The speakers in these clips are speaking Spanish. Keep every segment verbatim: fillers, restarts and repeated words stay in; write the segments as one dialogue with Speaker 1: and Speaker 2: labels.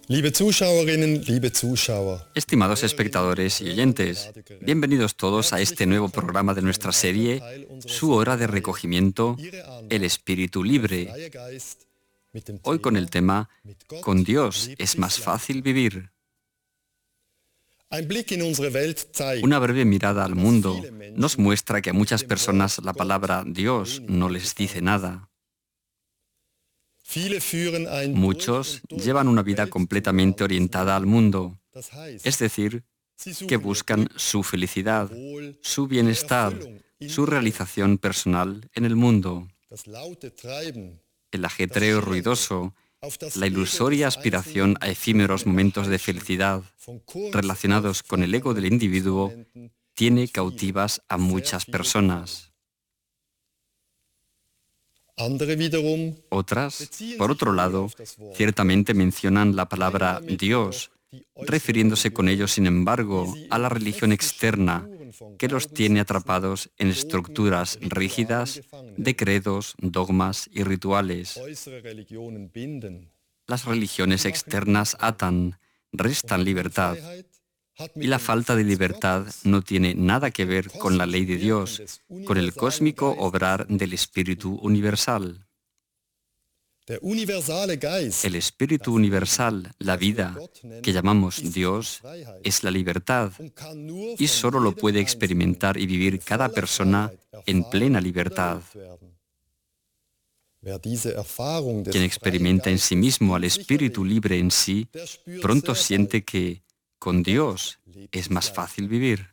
Speaker 1: Liebe Zuschauerinnen, liebe Zuschauer.
Speaker 2: Estimados espectadores y oyentes, bienvenidos todos a este nuevo programa de nuestra serie, Su hora de recogimiento, el espíritu libre. Hoy con el tema, con Dios es más fácil vivir. Una breve mirada al mundo nos muestra que a muchas personas la palabra Dios no les dice nada. Muchos llevan una vida completamente orientada al mundo, es decir, que buscan su felicidad, su bienestar, su realización personal en el mundo. El ajetreo ruidoso, la ilusoria aspiración a efímeros momentos de felicidad relacionados con el ego del individuo tiene cautivas a muchas personas. Otras, por otro lado, ciertamente mencionan la palabra Dios, refiriéndose con ello, sin embargo, a la religión externa, que los tiene atrapados en estructuras rígidas de credos, dogmas y rituales. Las religiones externas atan, restan libertad, y la falta de libertad no tiene nada que ver con la ley de Dios, con el cósmico obrar del Espíritu Universal. El Espíritu Universal, la vida, que llamamos Dios, es la libertad, y solo lo puede experimentar y vivir cada persona en plena libertad. Quien experimenta en sí mismo al Espíritu libre en sí, pronto siente que con Dios es más fácil vivir.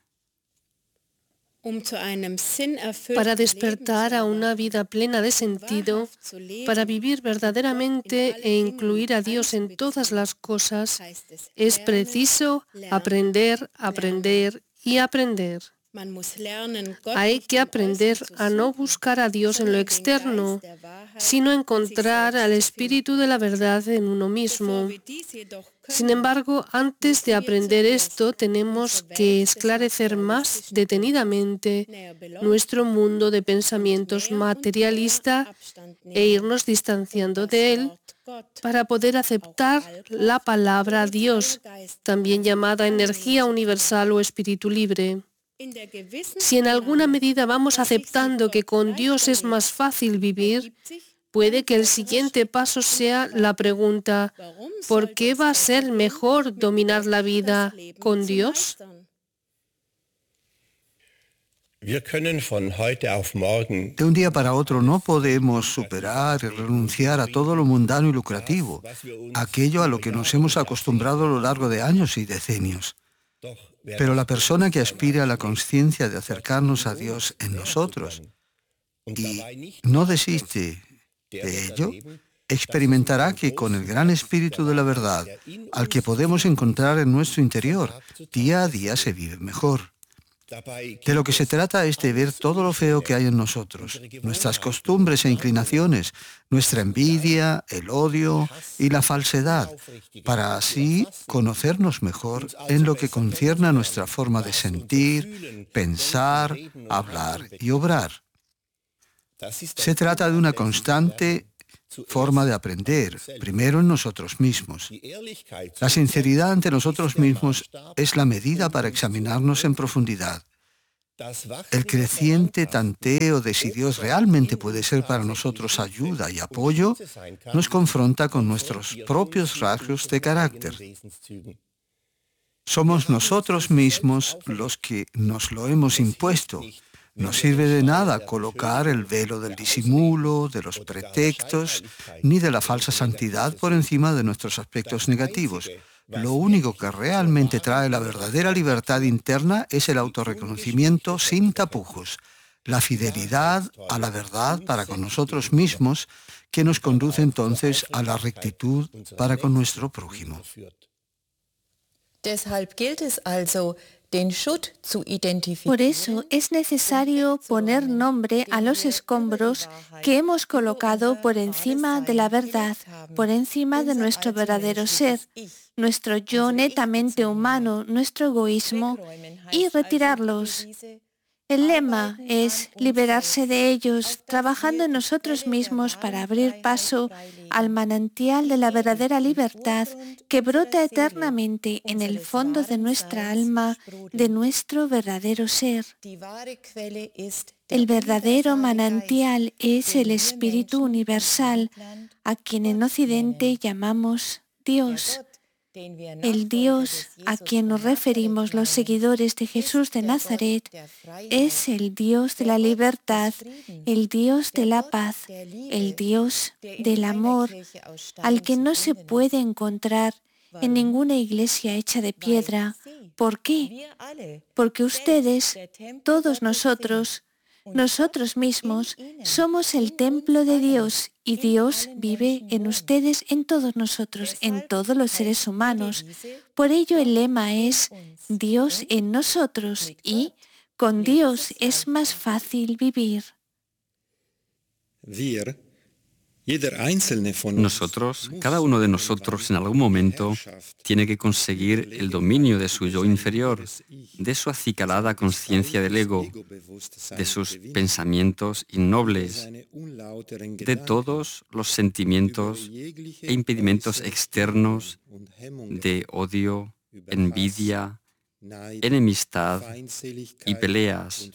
Speaker 3: Para despertar a una vida plena de sentido, para vivir verdaderamente e incluir a Dios en todas las cosas, es preciso aprender, aprender y aprender. Hay que aprender a no buscar a Dios en lo externo, sino encontrar al Espíritu de la verdad en uno mismo. Sin embargo, antes de aprender esto, tenemos que esclarecer más detenidamente nuestro mundo de pensamientos materialista e irnos distanciando de él para poder aceptar la palabra Dios, también llamada energía universal o espíritu libre. Si en alguna medida vamos aceptando que con Dios es más fácil vivir, puede que el siguiente paso sea la pregunta, ¿por qué va a ser mejor dominar la vida con Dios?
Speaker 4: De un día para otro no podemos superar y renunciar a todo lo mundano y lucrativo, aquello a lo que nos hemos acostumbrado a lo largo de años y decenios. Pero la persona que aspire a la consciencia de acercarnos a Dios en nosotros y no desiste de ello, experimentará que con el gran espíritu de la verdad, al que podemos encontrar en nuestro interior, día a día se vive mejor. De lo que se trata es de ver todo lo feo que hay en nosotros, nuestras costumbres e inclinaciones, nuestra envidia, el odio y la falsedad, para así conocernos mejor en lo que concierne a nuestra forma de sentir, pensar, hablar y obrar. Se trata de una constante forma de aprender, primero en nosotros mismos. La sinceridad ante nosotros mismos es la medida para examinarnos en profundidad. El creciente tanteo de si Dios realmente puede ser para nosotros ayuda y apoyo nos confronta con nuestros propios rasgos de carácter. Somos nosotros mismos los que nos lo hemos impuesto. No sirve de nada colocar el velo del disimulo, de los pretextos, ni de la falsa santidad por encima de nuestros aspectos negativos. Lo único que realmente trae la verdadera libertad interna es el autorreconocimiento sin tapujos, la fidelidad a la verdad para con nosotros mismos, que nos conduce entonces a la rectitud para con nuestro prójimo.
Speaker 5: Deshalb gilt es also, den Schutt zu identifizieren.
Speaker 6: Por eso es necesario poner nombre a los escombros que hemos colocado por encima de la verdad, por encima de nuestro verdadero ser, nuestro yo netamente humano, nuestro egoísmo, y retirarlos. El lema es liberarse de ellos, trabajando en nosotros mismos para abrir paso al manantial de la verdadera libertad que brota eternamente en el fondo de nuestra alma, de nuestro verdadero ser. El verdadero manantial es el Espíritu Universal, a quien en Occidente llamamos Dios. El Dios a quien nos referimos los seguidores de Jesús de Nazaret es el Dios de la libertad, el Dios de la paz, el Dios del amor, al que no se puede encontrar en ninguna iglesia hecha de piedra. ¿Por qué? Porque ustedes, todos nosotros, nosotros mismos, somos el templo de Dios y Dios vive en ustedes, en todos nosotros, en todos los seres humanos. Por ello el lema es Dios en nosotros y con Dios es más fácil vivir.
Speaker 2: Nosotros, cada uno de nosotros en algún momento, tiene que conseguir el dominio de su yo inferior, de su acicalada conciencia del ego, de sus pensamientos innobles, de todos los sentimientos e impedimentos externos de odio, envidia, enemistad y peleas.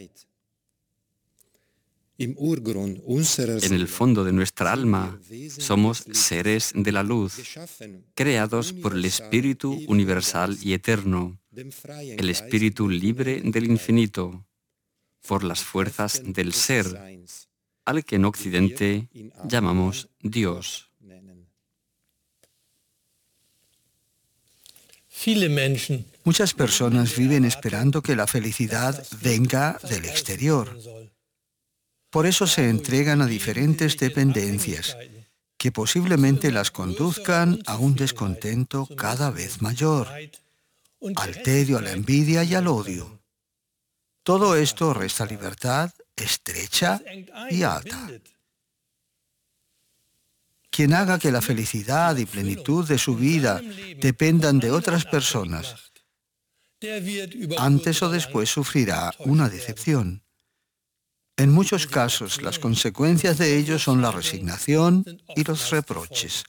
Speaker 2: En el fondo de nuestra alma somos seres de la luz, creados por el Espíritu universal y eterno, el Espíritu libre del infinito, por las fuerzas del ser, al que en Occidente llamamos Dios.
Speaker 4: Muchas personas viven esperando que la felicidad venga del exterior. Por eso se entregan a diferentes dependencias, que posiblemente las conduzcan a un descontento cada vez mayor, al tedio, a la envidia y al odio. Todo esto resta libertad estrecha y alta. Quien haga que la felicidad y plenitud de su vida dependan de otras personas, antes o después sufrirá una decepción. En muchos casos, las consecuencias de ello son la resignación y los reproches.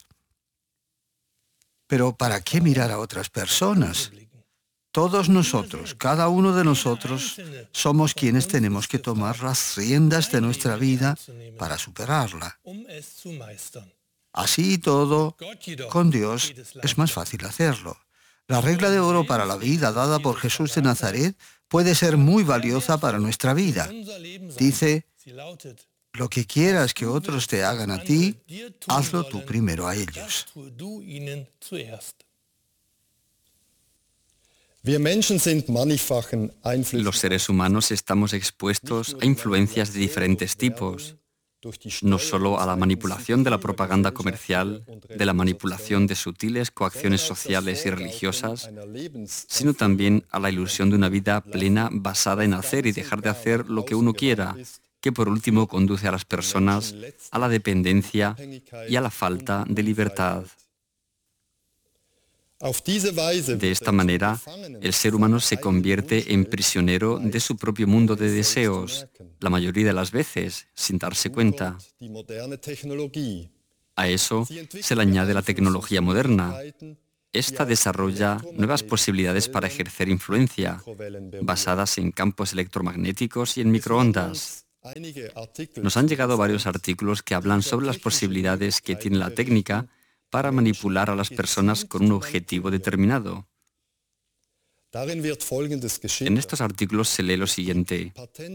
Speaker 4: Pero ¿para qué mirar a otras personas? Todos nosotros, cada uno de nosotros, somos quienes tenemos que tomar las riendas de nuestra vida para superarla. Así y todo, con Dios es más fácil hacerlo. La regla de oro para la vida dada por Jesús de Nazaret puede ser muy valiosa para nuestra vida. Dice, lo que quieras que otros te hagan a ti, hazlo tú primero a ellos.
Speaker 2: Los seres humanos estamos expuestos a influencias de diferentes tipos, no solo a la manipulación de la propaganda comercial, de la manipulación de sutiles coacciones sociales y religiosas, sino también a la ilusión de una vida plena basada en hacer y dejar de hacer lo que uno quiera, que por último conduce a las personas a la dependencia y a la falta de libertad. De esta manera, el ser humano se convierte en prisionero de su propio mundo de deseos, la mayoría de las veces, sin darse cuenta. A eso se le añade la tecnología moderna. Esta desarrolla nuevas posibilidades para ejercer influencia, basadas en campos electromagnéticos y en microondas. Nos han llegado varios artículos que hablan sobre las posibilidades que tiene la técnica para manipular a las personas con un objetivo determinado. En estos artículos se lee lo siguiente.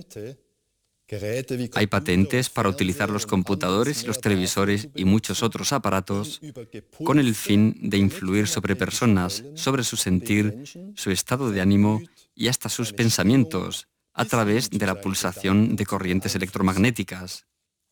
Speaker 2: Hay patentes para utilizar los computadores y los televisores y muchos otros aparatos con el fin de influir sobre personas, sobre su sentir, su estado de ánimo y hasta sus pensamientos, a través de la pulsación de corrientes electromagnéticas.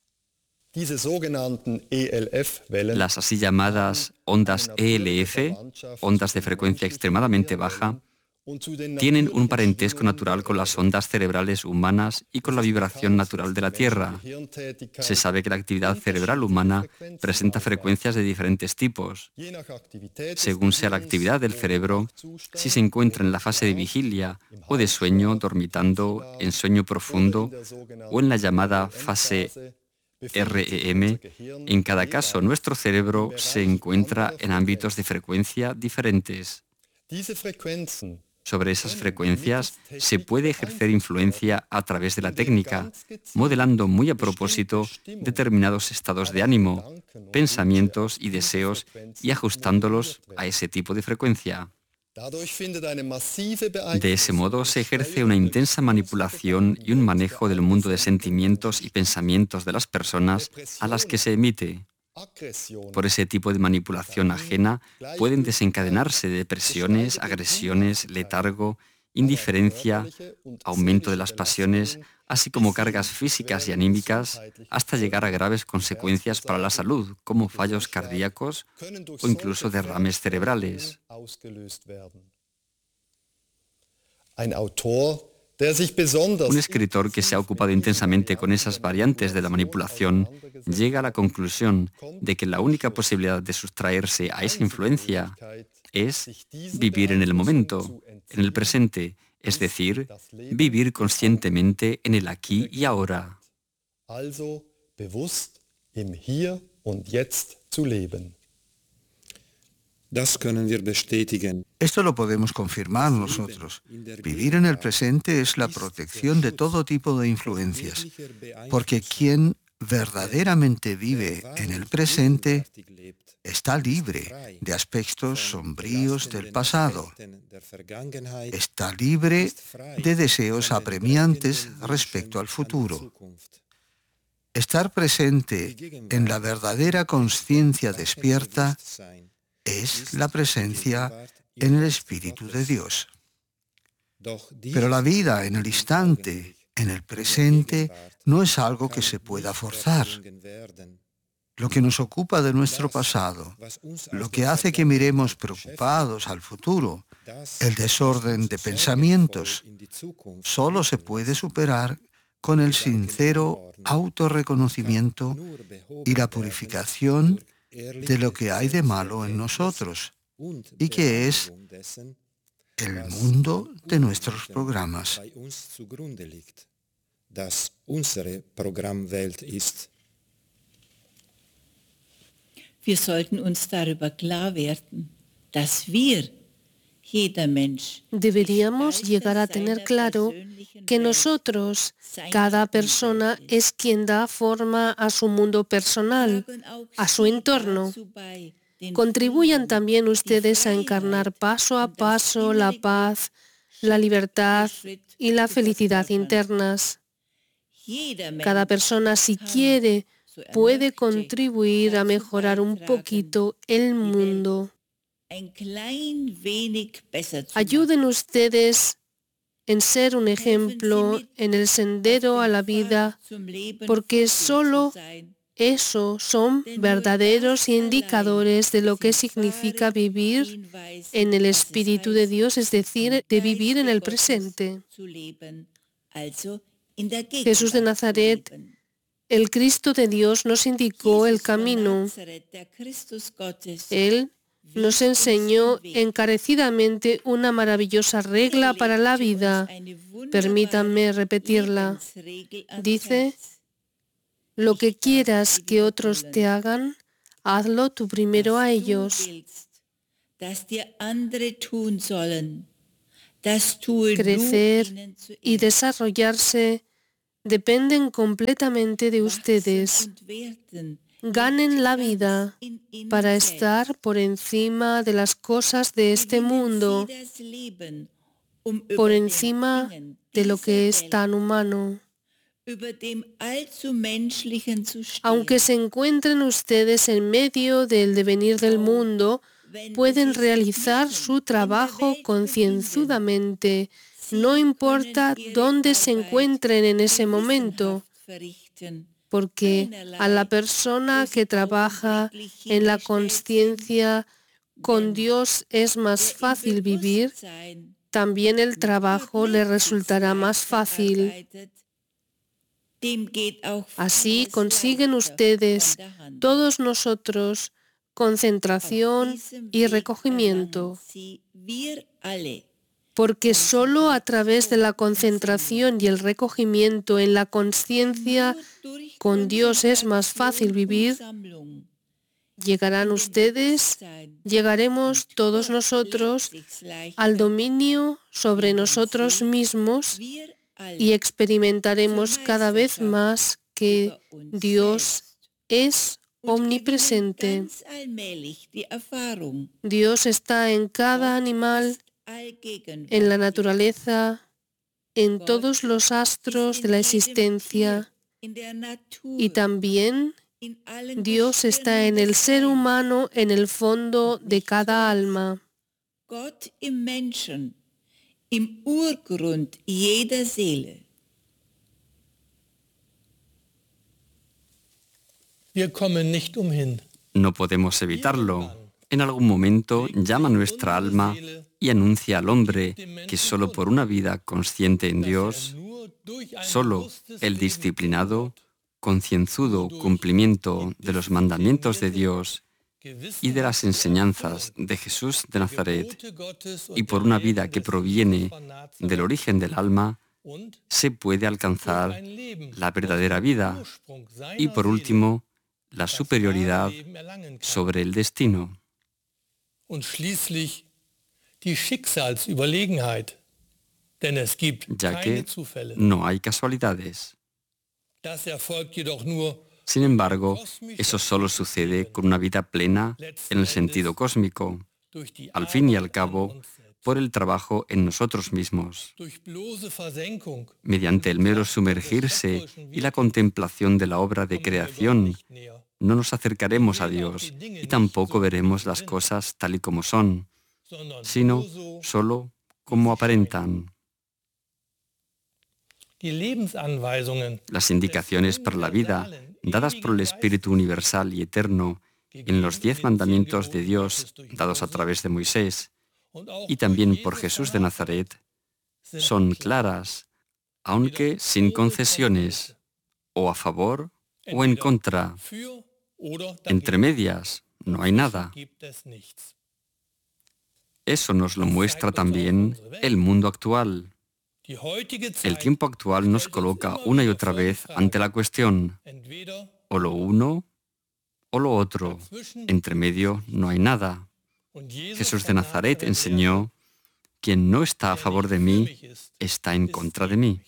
Speaker 2: Las así llamadas ondas E L F, ondas de frecuencia extremadamente baja, tienen un parentesco natural con las ondas cerebrales humanas y con la vibración natural de la Tierra. Se sabe que la actividad cerebral humana presenta frecuencias de diferentes tipos. Según sea la actividad del cerebro, si se encuentra en la fase de vigilia o de sueño, dormitando, en sueño profundo o en la llamada fase R E M, en cada caso nuestro cerebro se encuentra en ámbitos de frecuencia diferentes. Sobre esas frecuencias se puede ejercer influencia a través de la técnica, modelando muy a propósito determinados estados de ánimo, pensamientos y deseos y ajustándolos a ese tipo de frecuencia. De ese modo se ejerce una intensa manipulación y un manejo del mundo de sentimientos y pensamientos de las personas a las que se emite. Por ese tipo de manipulación ajena pueden desencadenarse depresiones, agresiones, letargo, indiferencia, aumento de las pasiones, así como cargas físicas y anímicas, hasta llegar a graves consecuencias para la salud, como fallos cardíacos o incluso derrames cerebrales. Un escritor que se ha ocupado intensamente con esas variantes de la manipulación llega a la conclusión de que la única posibilidad de sustraerse a esa influencia es vivir en el momento, en el presente, es decir, vivir conscientemente en el aquí y ahora.
Speaker 4: Esto lo podemos confirmar nosotros. Vivir en el presente es la protección de todo tipo de influencias, porque quien verdaderamente vive en el presente está libre de aspectos sombríos del pasado. Está libre de deseos apremiantes respecto al futuro. Estar presente en la verdadera conciencia despierta es la presencia en el Espíritu de Dios. Pero la vida en el instante, en el presente, no es algo que se pueda forzar. Lo que nos ocupa de nuestro pasado, lo que hace que miremos preocupados al futuro, el desorden de pensamientos, solo se puede superar con el sincero autorreconocimiento y la purificación de lo que hay de malo en nosotros y que es el mundo de nuestros programas.
Speaker 7: Wir sollten uns darüber klar werden, dass wir, jeder Mensch,
Speaker 3: Deberíamos llegar a tener claro que nosotros, cada persona, es quien da forma a su mundo personal, a su entorno. Contribuyan también ustedes a encarnar paso a paso la paz, la libertad y la felicidad internas. Cada persona, si quiere, puede contribuir a mejorar un poquito el mundo. Ayuden ustedes en ser un ejemplo en el sendero a la vida, porque solo eso son verdaderos indicadores de lo que significa vivir en el Espíritu de Dios, es decir, de vivir en el presente. Jesús de Nazaret, el Cristo de Dios, nos indicó el camino. Él nos enseñó encarecidamente una maravillosa regla para la vida. Permítanme repetirla. Dice: lo que quieras que otros te hagan, hazlo tú primero a ellos. Crecer y desarrollarse dependen completamente de ustedes. Ganen la vida para estar por encima de las cosas de este mundo, por encima de lo que es tan humano. Aunque se encuentren ustedes en medio del devenir del mundo, pueden realizar su trabajo concienzudamente, no importa dónde se encuentren en ese momento, porque a la persona que trabaja en la consciencia con Dios es más fácil vivir también el trabajo le resultará más fácil. Así consiguen ustedes, todos nosotros, concentración y recogimiento. Porque solo a través de la concentración y el recogimiento en la conciencia con Dios es más fácil vivir, llegarán ustedes, llegaremos todos nosotros al dominio sobre nosotros mismos y experimentaremos cada vez más que Dios es omnipresente. Dios está en cada animal, en la naturaleza, en todos los astros de la existencia, y también Dios está en el ser humano, en el fondo de cada alma.
Speaker 7: Im Urgrund jeder Seele.
Speaker 1: Wir kommen nicht umhin.
Speaker 2: No podemos evitarlo. En algún momento llama nuestra alma y anuncia al hombre que solo por una vida consciente en Dios, solo el disciplinado, concienzudo cumplimiento de los mandamientos de Dios y de las enseñanzas de Jesús de Nazaret, y por una vida que proviene del origen del alma, se puede alcanzar la verdadera vida y, por último, la superioridad sobre el destino. Ya que no hay casualidades. Sin embargo, eso solo sucede con una vida plena en el sentido cósmico, al fin y al cabo, por el trabajo en nosotros mismos. Mediante el mero sumergirse y la contemplación de la obra de creación, no nos acercaremos a Dios y tampoco veremos las cosas tal y como son, sino solo como aparentan. Las indicaciones para la vida, dadas por el Espíritu universal y eterno en los diez mandamientos de Dios dados a través de Moisés y también por Jesús de Nazaret, son claras, aunque sin concesiones, o a favor o en contra. Entre medias no hay nada. Eso nos lo muestra también el mundo actual. El tiempo actual nos coloca una y otra vez ante la cuestión, o lo uno o lo otro. Entre medio no hay nada. Jesús de Nazaret enseñó, quien no está a favor de mí, está en contra de mí.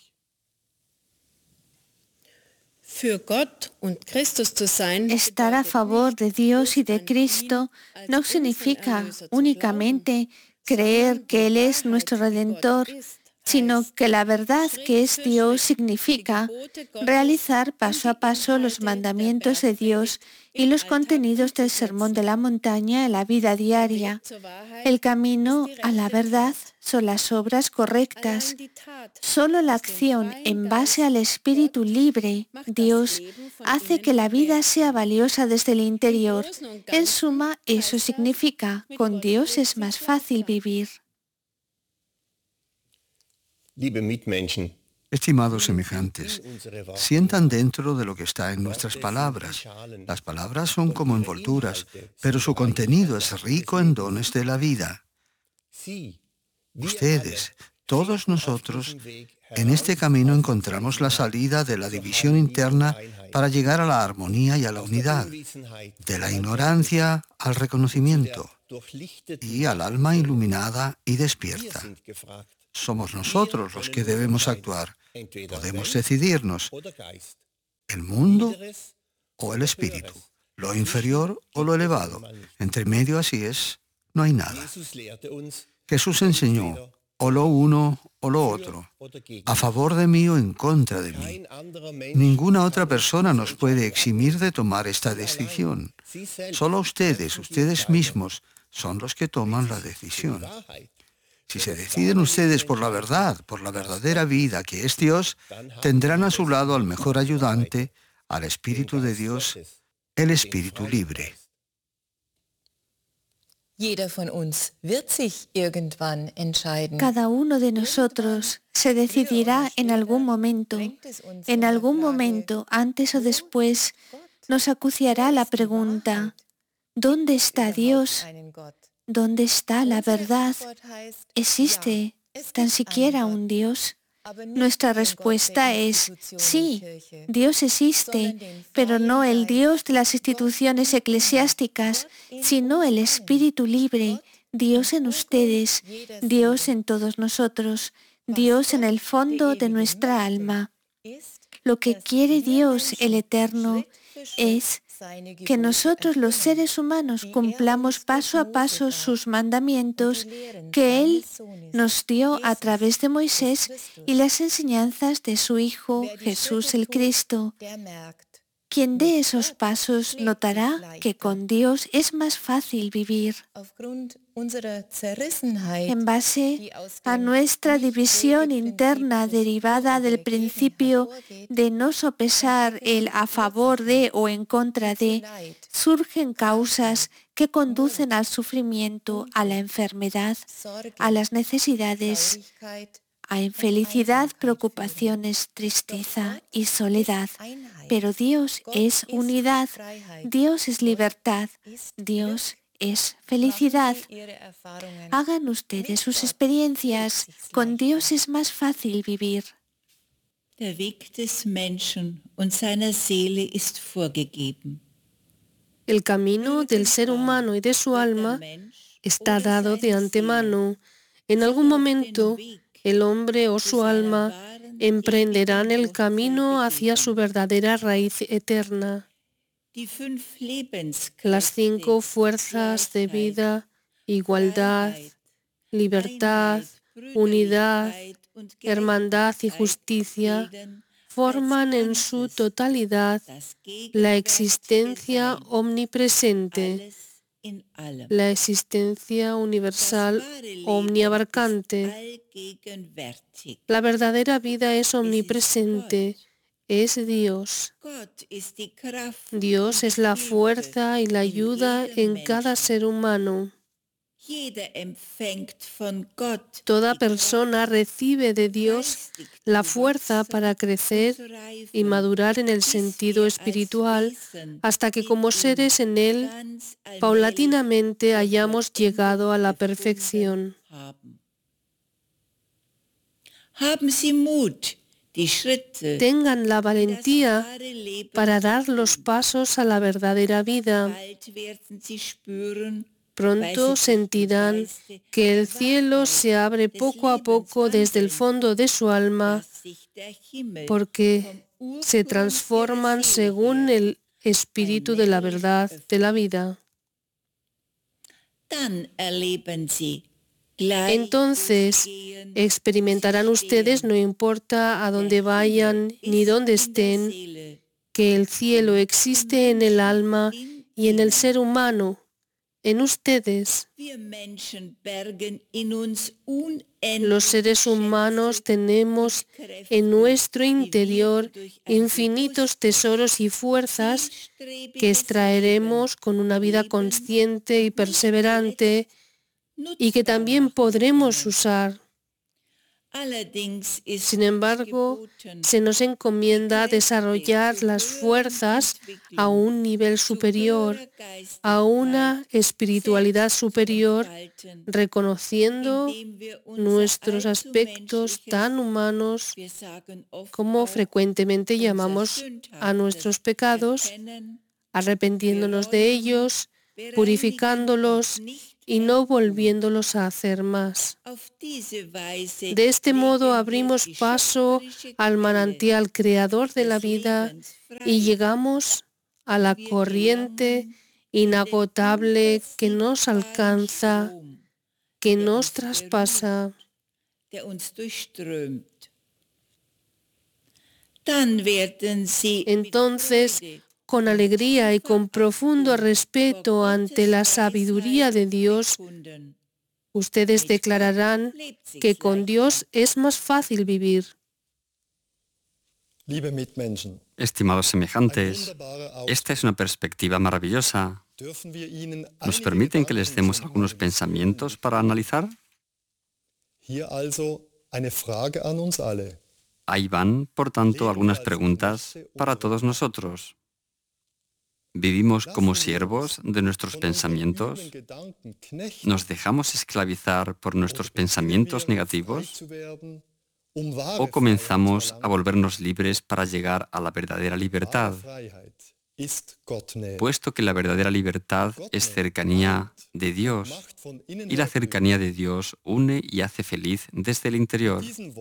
Speaker 6: Estar a favor de Dios y de Cristo no significa únicamente creer que Él es nuestro Redentor, sino que la verdad que es Dios significa realizar paso a paso los mandamientos de Dios y los contenidos del Sermón de la Montaña en la vida diaria. El camino a la verdad son las obras correctas. Solo la acción en base al espíritu libre, Dios, hace que la vida sea valiosa desde el interior. En suma, eso significa, con Dios es más fácil vivir.
Speaker 4: Estimados semejantes, sientan dentro de lo que está en nuestras palabras. Las palabras son como envolturas, pero su contenido es rico en dones de la vida. Ustedes, todos nosotros, en este camino encontramos la salida de la división interna para llegar a la armonía y a la unidad, de la ignorancia al reconocimiento y al alma iluminada y despierta. Somos nosotros los que debemos actuar. Podemos decidirnos, el mundo o el espíritu, lo inferior o lo elevado. Entre medio así es, no hay nada. Jesús enseñó, o lo uno o lo otro, a favor de mí o en contra de mí. Ninguna otra persona nos puede eximir de tomar esta decisión. Solo ustedes, ustedes mismos, son los que toman la decisión. Si se deciden ustedes por la verdad, por la verdadera vida que es Dios, tendrán a su lado al mejor ayudante, al Espíritu de Dios, el Espíritu libre.
Speaker 5: Jeder von uns wird sich irgendwann entscheiden.
Speaker 6: Cada uno de nosotros se decidirá en algún momento. En algún momento, antes o después, nos acuciará la pregunta: ¿dónde está Dios? ¿Dónde está la verdad? ¿Existe tan siquiera un Dios? Nuestra respuesta es sí, Dios existe, pero no el Dios de las instituciones eclesiásticas, sino el Espíritu libre, Dios en ustedes, Dios en todos nosotros, Dios en el fondo de nuestra alma. Lo que quiere Dios, el Eterno, es que nosotros los seres humanos cumplamos paso a paso sus mandamientos que Él nos dio a través de Moisés y las enseñanzas de su Hijo Jesús el Cristo. Quien dé esos pasos notará que con Dios es más fácil vivir. En base a nuestra división interna derivada del principio de no sopesar el a favor de o en contra de, surgen causas que conducen al sufrimiento, a la enfermedad, a las necesidades, a infelicidad, preocupaciones, tristeza y soledad. Pero Dios es unidad, Dios es libertad, Dios es felicidad. Hagan ustedes sus experiencias. Con Dios es más fácil vivir.
Speaker 7: Der Weg des Menschen und seiner Seele ist vorgegeben.
Speaker 3: El camino del ser humano y de su alma está dado de antemano. En algún momento, el hombre o su alma emprenderán el camino hacia su verdadera raíz eterna. Las cinco fuerzas de vida, igualdad, libertad, unidad, hermandad y justicia forman en su totalidad la existencia omnipresente, la existencia universal omniabarcante. La verdadera vida es omnipresente, es Dios. Dios es la fuerza y la ayuda en cada ser humano. Toda persona recibe de Dios la fuerza para crecer y madurar en el sentido espiritual hasta que como seres en Él, paulatinamente hayamos llegado a la perfección. Tengan la valentía para dar los pasos a la verdadera vida. Pronto sentirán que el cielo se abre poco a poco desde el fondo de su alma, porque se transforman según el espíritu de la verdad de la vida. Entonces experimentarán ustedes, no importa a dónde vayan ni dónde estén, que el cielo existe en el alma y en el ser humano, en ustedes. Los seres humanos tenemos en nuestro interior infinitos tesoros y fuerzas que extraeremos con una vida consciente y perseverante y que también podremos usar. Sin embargo, se nos encomienda desarrollar las fuerzas a un nivel superior, a una espiritualidad superior, reconociendo nuestros aspectos tan humanos como frecuentemente llamamos a nuestros pecados, arrepintiéndonos de ellos, purificándolos y no volviéndolos a hacer más. De este modo abrimos paso al manantial creador de la vida y llegamos a la corriente inagotable que nos alcanza, que nos traspasa. Entonces, con alegría y con profundo respeto ante la sabiduría de Dios, ustedes declararán que con Dios es más fácil vivir.
Speaker 2: Estimados semejantes, esta es una perspectiva maravillosa. ¿Nos permiten que les demos algunos pensamientos para analizar? Ahí van, por tanto, algunas preguntas para todos nosotros. ¿Vivimos como siervos de nuestros pensamientos? ¿Nos dejamos esclavizar por nuestros pensamientos negativos? ¿O comenzamos a volvernos libres para llegar a la verdadera libertad? Puesto que la verdadera libertad es cercanía de Dios, y la cercanía de Dios une y hace feliz desde el interior.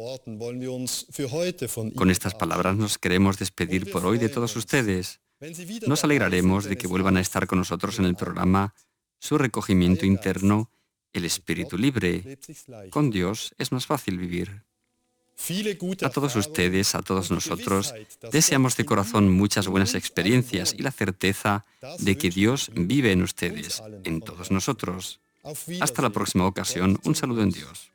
Speaker 2: Con estas palabras nos queremos despedir por hoy de todos ustedes. Nos alegraremos de que vuelvan a estar con nosotros en el programa Su recogimiento interno, el espíritu libre. Con Dios es más fácil vivir. A todos ustedes, a todos nosotros, deseamos de corazón muchas buenas experiencias y la certeza de que Dios vive en ustedes, en todos nosotros. Hasta la próxima ocasión, un saludo en Dios.